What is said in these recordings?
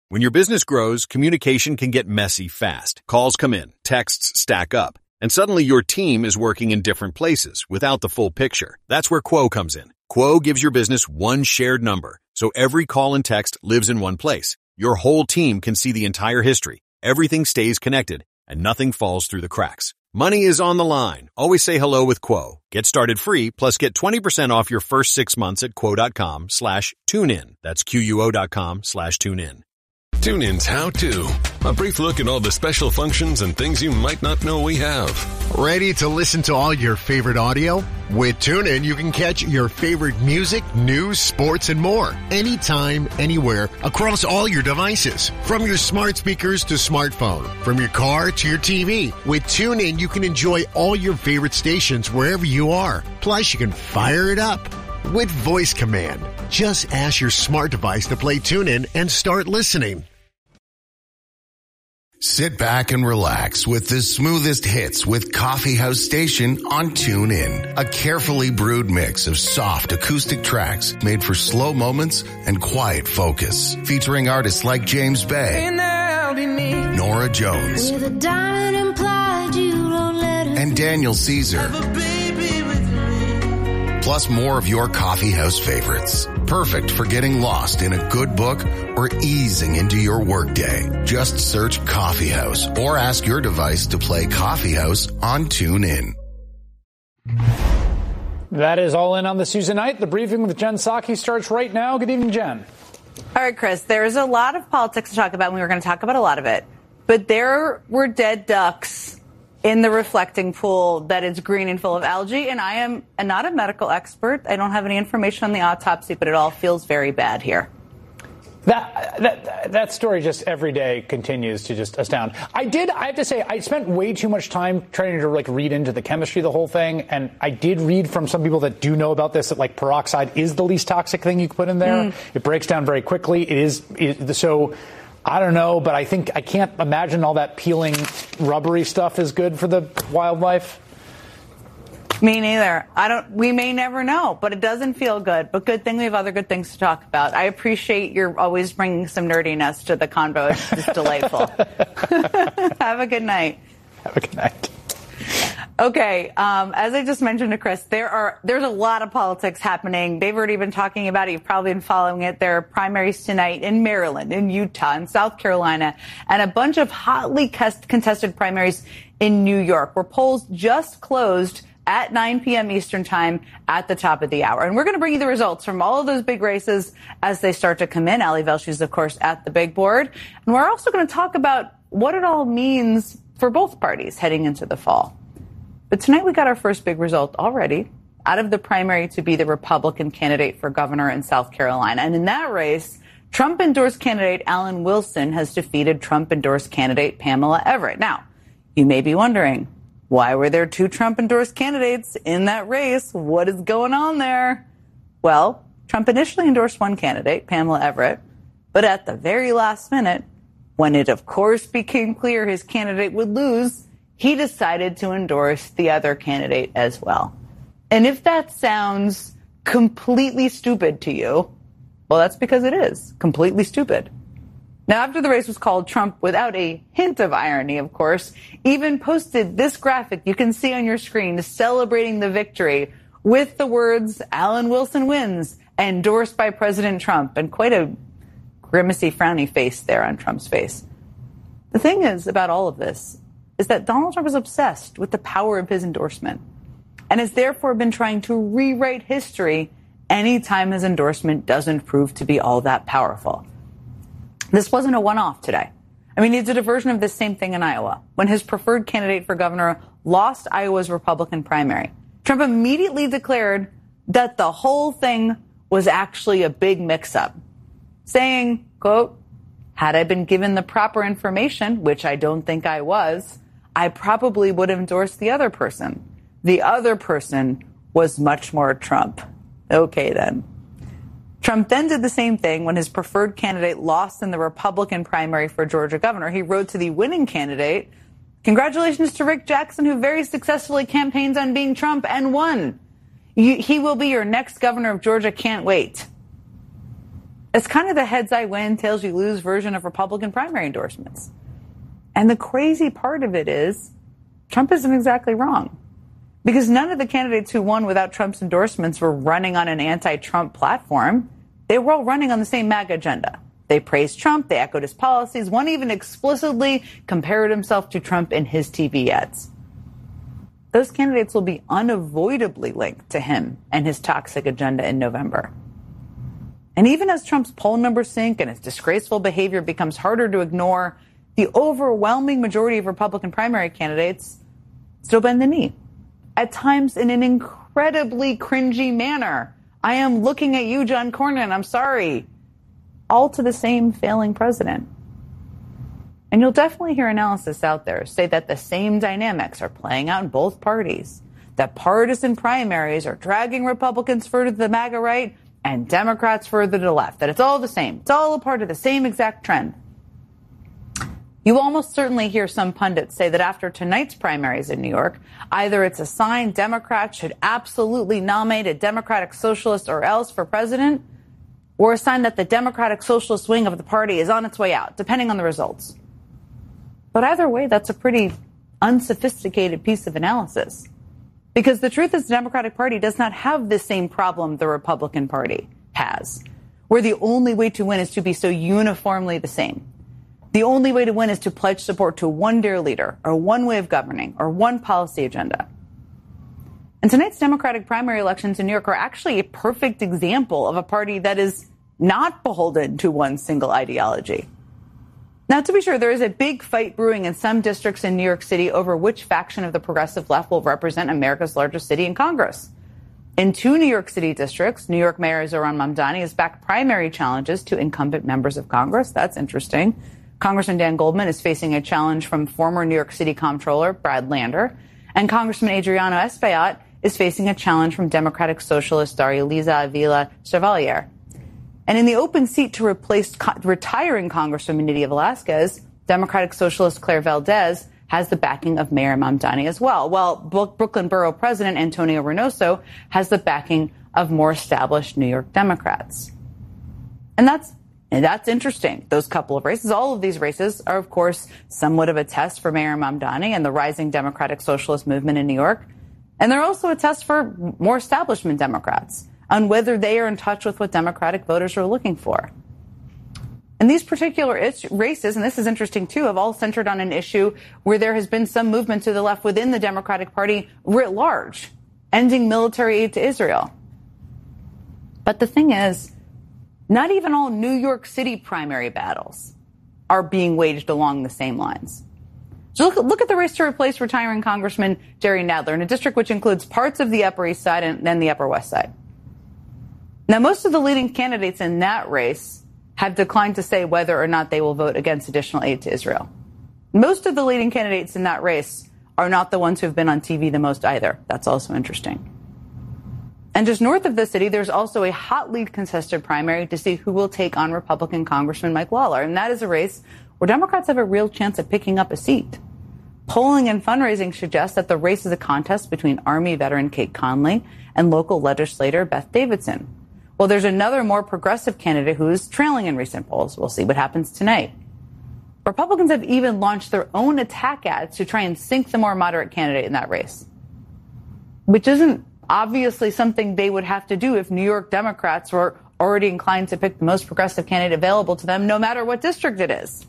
When your business grows, communication can get messy fast. Calls come in, texts stack up, and suddenly your team is working in different places without the full picture. That's where Quo comes in. Quo gives your business one shared number, so every call and text lives in one place. Your whole team can see the entire history. Everything stays connected, and nothing falls through the cracks. Money is on the line. Always say hello with Quo. Get started free, plus get 20% off your first 6 months at quo.com/tunein. That's QUO.com/tunein. TuneIn's How To. A brief look at all the special functions and things you might not know we have. Ready to listen to all your favorite audio? With TuneIn, you can catch your favorite music, news, sports, and more. Anytime, anywhere, across all your devices. From your smart speakers to smartphone. From your car to your TV. With TuneIn, you can enjoy all your favorite stations wherever you are. Plus, you can fire it up with voice command. Just ask your smart device to play TuneIn and start listening. Sit back and relax with the smoothest hits with Coffee House Station on TuneIn. A carefully brewed mix of soft acoustic tracks made for slow moments and quiet focus. Featuring artists like James Bay, Nora Jones, and Daniel Caesar. Plus more of your coffee house favorites. Perfect for getting lost in a good book or easing into your workday. Just search Coffee House or ask your device to play Coffee House on TuneIn. That is all in on this Tuesday night. The briefing with Jen Psaki starts right now. Good evening, Jen. All right, Chris, there's a lot of politics to talk about, and we were going to talk about a lot of it. But there were dead ducks in the reflecting pool that is green and full of algae. And I am not a medical expert. I don't have any information on the autopsy, but it all feels very bad here. That story just every day continues to just astound. I have to say, I spent way too much time trying to read into the chemistry of the whole thing. And I did read from some people that do know about this that peroxide is the least toxic thing you can put in there. It breaks down very quickly. So I don't know, but I can't imagine all that peeling rubbery stuff is good for the wildlife. Me neither. We may never know, but it doesn't feel good. But good thing we have other good things to talk about. I appreciate you're always bringing some nerdiness to the convo. It's just delightful. Have a good night. Have a good night. Okay, as I just mentioned to Chris, there's a lot of politics happening. They've already been talking about it. You've probably been following it. There are primaries tonight in Maryland, in Utah, in South Carolina, and a bunch of hotly contested primaries in New York, where polls just closed at 9 p.m. Eastern time at the top of the hour. And we're going to bring you the results from all of those big races as they start to come in. Ali Velshi is, of course, at the big board. And we're also going to talk about what it all means for both parties heading into the fall. But tonight we got our first big result already out of the primary to be the Republican candidate for governor in South Carolina. And in that race, Trump-endorsed candidate Alan Wilson has defeated Trump-endorsed candidate Pamela Everett. Now, you may be wondering, why were there two Trump-endorsed candidates in that race? What is going on there? Well, Trump initially endorsed one candidate, Pamela Everett, but at the very last minute, when it of course became clear his candidate would lose, he decided to endorse the other candidate as well. And if that sounds completely stupid to you, well, that's because it is completely stupid. Now, after the race was called, Trump, without a hint of irony, of course, even posted this graphic you can see on your screen celebrating the victory with the words, "Alan Wilson wins," endorsed by President Trump, and quite a grimacy, frowny face there on Trump's face. The thing is about all of this is that Donald Trump is obsessed with the power of his endorsement and has therefore been trying to rewrite history anytime his endorsement doesn't prove to be all that powerful. This wasn't a one-off today. I mean, he did a version of this same thing in Iowa. When his preferred candidate for governor lost Iowa's Republican primary, Trump immediately declared that the whole thing was actually a big mix-up, saying, quote, "Had I been given the proper information, which I don't think I was, I probably would have endorsed the other person. The other person was much more Trump." Okay, then. Trump then did the same thing when his preferred candidate lost in the Republican primary for Georgia governor. He wrote to the winning candidate, "Congratulations to Rick Jackson, who very successfully campaigned on being Trump and won. He will be your next governor of Georgia. Can't wait." It's kind of the heads I win, tails you lose version of Republican primary endorsements. And the crazy part of it is Trump isn't exactly wrong. Because none of the candidates who won without Trump's endorsements were running on an anti-Trump platform. They were all running on the same MAGA agenda. They praised Trump. They echoed his policies. One even explicitly compared himself to Trump in his TV ads. Those candidates will be unavoidably linked to him and his toxic agenda in November. And even as Trump's poll numbers sink and his disgraceful behavior becomes harder to ignore, the overwhelming majority of Republican primary candidates still bend the knee. At times in an incredibly cringy manner. I am looking at you, John Cornyn. I'm sorry. All to the same failing president. And you'll definitely hear analysis out there say that the same dynamics are playing out in both parties. That partisan primaries are dragging Republicans further to the MAGA right and Democrats further to the left. That it's all the same. It's all a part of the same exact trend. You almost certainly hear some pundits say that after tonight's primaries in New York, either it's a sign Democrats should absolutely nominate a Democratic Socialist or else for president, or a sign that the Democratic Socialist wing of the party is on its way out, depending on the results. But either way, that's a pretty unsophisticated piece of analysis. Because the truth is the Democratic Party does not have the same problem the Republican Party has, where the only way to win is to be so uniformly the same. The only way to win is to pledge support to one dear leader, or one way of governing, or one policy agenda. And tonight's Democratic primary elections in New York are actually a perfect example of a party that is not beholden to one single ideology. Now, to be sure, there is a big fight brewing in some districts in New York City over which faction of the progressive left will represent America's largest city in Congress. In 2 New York City districts, New York Mayor Zohran Mamdani has backed primary challenges to incumbent members of Congress. That's interesting. Congressman Dan Goldman is facing a challenge from former New York City Comptroller Brad Lander, and Congressman Adriano Espaillat is facing a challenge from Democratic Socialist Darya-Liza Avila Chevalier. And in the open seat to replace retiring Congresswoman Nydia Velázquez, Democratic Socialist Claire Valdez has the backing of Mayor Mamdani as well, while Brooklyn Borough President Antonio Reynoso has the backing of more established New York Democrats. And that's interesting, those couple of races. All of these races are, of course, somewhat of a test for Mayor Mamdani and the rising Democratic Socialist movement in New York. And they're also a test for more establishment Democrats on whether they are in touch with what Democratic voters are looking for. And these particular races, and this is interesting too, have all centered on an issue where there has been some movement to the left within the Democratic Party writ large, ending military aid to Israel. But the thing is, not even all New York City primary battles are being waged along the same lines. So look at the race to replace retiring Congressman Jerry Nadler in a district which includes parts of the Upper East Side and then the Upper West Side. Now, most of the leading candidates in that race have declined to say whether or not they will vote against additional aid to Israel. Most of the leading candidates in that race are not the ones who have been on TV the most either. That's also interesting. And just north of the city, there's also a hotly contested primary to see who will take on Republican Congressman Mike Lawler. And that is a race where Democrats have a real chance of picking up a seat. Polling and fundraising suggest that the race is a contest between Army veteran Kate Conley and local legislator Beth Davidson. Well, there's another more progressive candidate who is trailing in recent polls. We'll see what happens tonight. Republicans have even launched their own attack ads to try and sink the more moderate candidate in that race, which isn't obviously something they would have to do if New York Democrats were already inclined to pick the most progressive candidate available to them, no matter what district it is.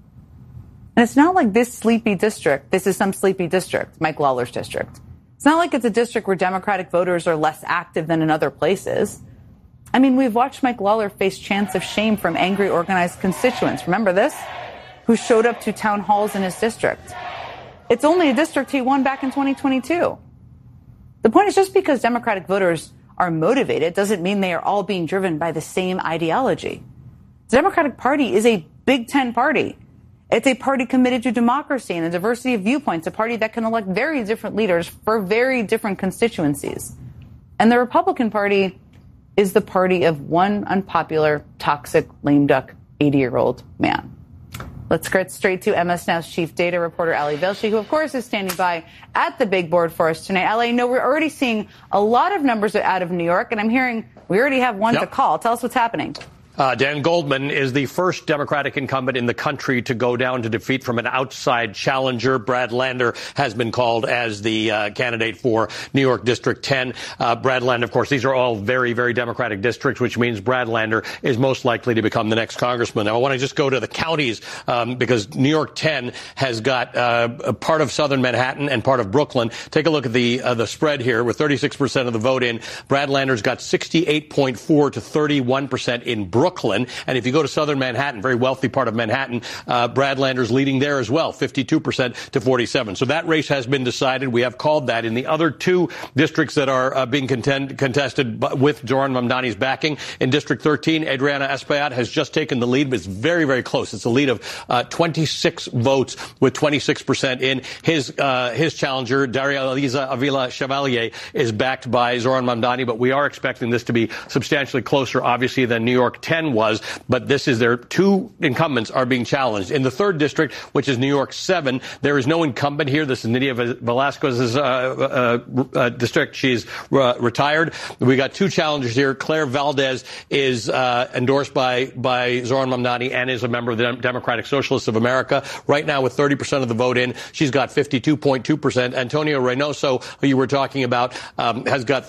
And it's not like this is some sleepy district, Mike Lawler's district. It's not like it's a district where Democratic voters are less active than in other places. I mean, we've watched Mike Lawler face chants of shame from angry organized constituents. Remember this? Who showed up to town halls in his district. It's only a district he won back in 2022. The point is, just because Democratic voters are motivated doesn't mean they are all being driven by the same ideology. The Democratic Party is a Big Ten party. It's a party committed to democracy and the diversity of viewpoints, a party that can elect very different leaders for very different constituencies. And the Republican Party is the party of one unpopular, toxic, lame duck, 80-year-old man. Let's get straight to MS Now's chief data reporter, Ali Velshi, who, of course, is standing by at the big board for us tonight. Ali, we're already seeing a lot of numbers out of New York, and I'm hearing we already have one to call. Tell us what's happening. Dan Goldman is the first Democratic incumbent in the country to go down to defeat from an outside challenger. Brad Lander has been called as the candidate for New York District 10. Brad Lander, of course, these are all very, very Democratic districts, which means Brad Lander is most likely to become the next congressman. Now, I want to just go to the counties because New York 10 has got a part of southern Manhattan and part of Brooklyn. Take a look at the spread here with 36% of the vote in. Brad Lander's got 68.4 to 31% in Brooklyn. And if you go to southern Manhattan, very wealthy part of Manhattan, Brad Lander's leading there as well, 52% to 47%. So that race has been decided. We have called that. In the other two districts that are being contested with Zohran Mamdani's backing, in District 13, Adriana Espaillat has just taken the lead, but it's very, very close. It's a lead of 26 votes with 26% in. His challenger, Daria Eliza Avila Chevalier, is backed by Zohran Mamdani, but we are expecting this to be substantially closer, obviously, than New York 10 was. But this is their two incumbents are being challenged. In the third district, which is New York 7, there is no incumbent here. This is Nydia Velasquez's district. She's retired. We got two challengers here. Claire Valdez is endorsed by Zohran Mamdani and is a member of the Democratic Socialists of America. Right now, with 30% of the vote in, she's got 52.2%. Antonio Reynoso, who you were talking about, has got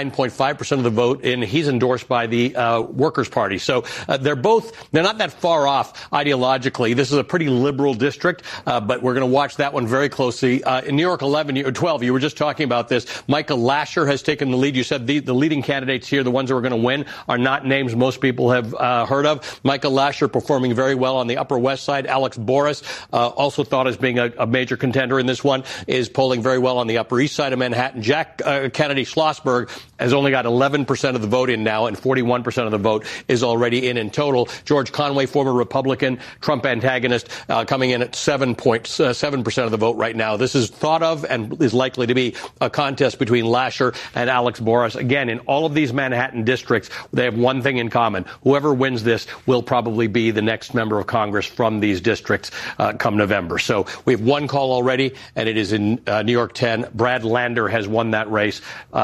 39.5% of the vote in. He's endorsed by the Workers' Party. So they're not that far off ideologically. This is a pretty liberal district, but we're going to watch that one very closely. In New York 12, you were just talking about this. Michael Lasher has taken the lead. You said the leading candidates here, the ones who are going to win, are not names most people have heard of. Michael Lasher performing very well on the Upper West Side. Alex Boris, also thought as being a major contender in this one, is polling very well on the Upper East Side of Manhattan. Jack Kennedy Schlossberg has only got 11% of the vote in now, and 41% of the vote is already in total. George Conway, former Republican, Trump antagonist, coming in at 7.7% of the vote right now. This is thought of and is likely to be a contest between Lasher and Alex Boris. Again, in all of these Manhattan districts, they have one thing in common. Whoever wins this will probably be the next member of Congress from these districts come November. So we have one call already, and it is in New York 10. Brad Lander has won that race.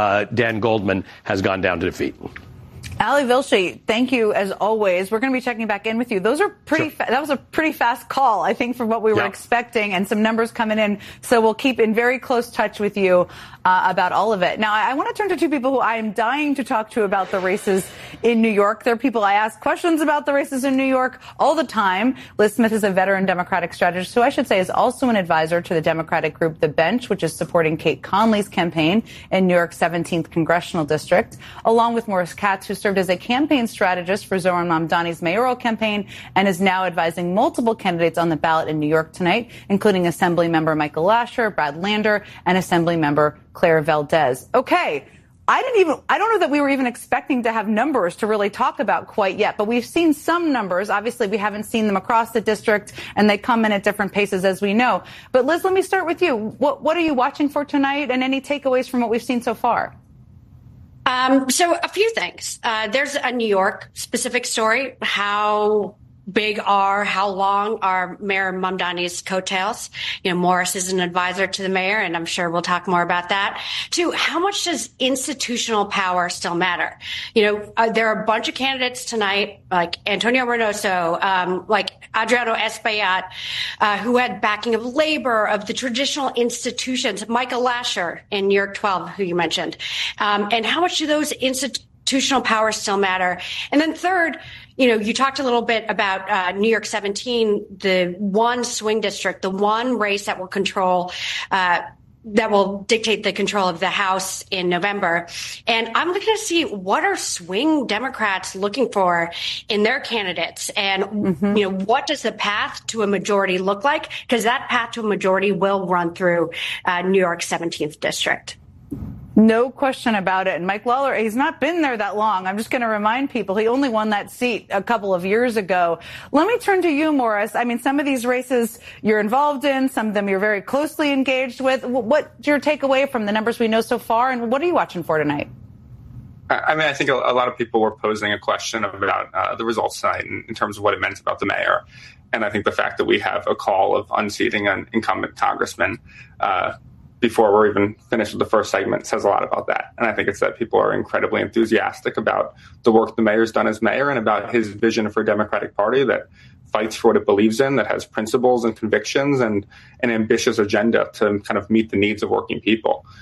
Dan Goldman has gone down to defeat. Ali Vilschi, thank you as always. We're going to be checking back in with you. Those are pretty. Sure. That was a pretty fast call, I think, from what we were expecting, and some numbers coming in. So we'll keep in very close touch with you about all of it. Now, I want to turn to two people who I am dying to talk to about the races in New York. They're people I ask questions about the races in New York all the time. Liz Smith is a veteran Democratic strategist who I should say is also an advisor to the Democratic group The Bench, which is supporting Kate Conley's campaign in New York's 17th congressional district, along with Morris Katz, who served as a campaign strategist for Zohran Mamdani's mayoral campaign and is now advising multiple candidates on the ballot in New York tonight, including Assemblymember Michael Lasher, Brad Lander, and Assemblymember Claire Valdez. Okay. I don't know that we were even expecting to have numbers to really talk about quite yet, but we've seen some numbers. Obviously, we haven't seen them across the district, and they come in at different paces, as we know. But Liz, let me start with you. What are you watching for tonight, and any takeaways from what we've seen so far? So a few things. There's a New York specific story. How long are Mayor Mamdani's coattails? You know, Morris is an advisor to the mayor, and I'm sure we'll talk more about that. Two, how much does institutional power still matter? You know, there are a bunch of candidates tonight, like Antonio Reynoso, like Adriana Espaillat, who had backing of labor, of the traditional institutions, Michael Lasher in New York 12, who you mentioned. And how much do those institutional powers still matter? And then third, you know, you talked a little bit about New York 17, the one swing district, the one race that will control, that will dictate the control of the House in November. And I'm looking to see what are swing Democrats looking for in their candidates, and you know, what does the path to a majority look like? Because that path to a majority will run through New York's 17th district. No question about it. And Mike Lawler, he's not been there that long. I'm just going to remind people, he only won that seat a couple of years ago. Let me turn to you, Morris. I mean, some of these races you're involved in, some of them you're very closely engaged with. What's your takeaway from the numbers we know so far, and what are you watching for tonight? I mean, I think a lot of people were posing a question about the results tonight in terms of what it meant about the mayor. And I think the fact that we have a call of unseating an incumbent congressman before we're even finished with the first segment says a lot about that. And I think it's that people are incredibly enthusiastic about the work the mayor's done as mayor and about his vision for a Democratic Party that fights for what it believes in, that has principles and convictions and an ambitious agenda to kind of meet the needs of working people.